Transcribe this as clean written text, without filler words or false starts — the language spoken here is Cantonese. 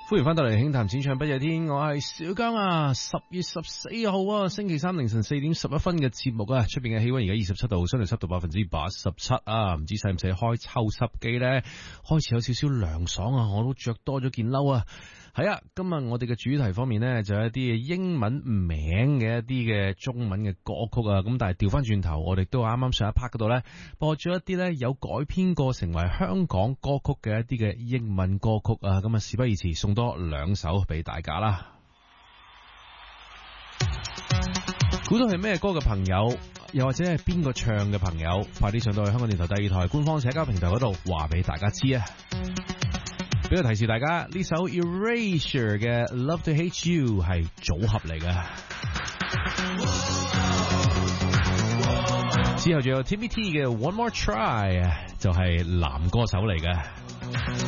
歡迎翻到嚟輕談淺唱不夜天，我係小姜啊。10月14號啊，星期三凌晨4點11分嘅節目啊，出邊嘅氣溫而家27度，相對濕度87%啊，唔知使唔使開抽濕機呢？開始有少少涼爽啊，我都着多咗件褸啊。係啊，今日我哋嘅主題方面呢，就有一啲英文名嘅一啲嘅中文嘅歌曲啊，咁但係調翻轉頭，我哋都啱啱上一 part 嗰度呢，播咗一啲呢有改編過成為香港歌曲嘅一啲嘅英文歌曲啊，咁啊事不宜遲，送多2首俾大家啦。估到係咩歌嘅朋友，又或者係邊個唱嘅朋友，快啲上到去香港電台第2台官方社交平台嗰度話俾大家知啊！俾個提示大家，呢首 Erasure 嘅 Love to Hate You 係組合嚟嘅，之後仲有 Timmy T 嘅 One More Try 就係男歌手嚟嘅。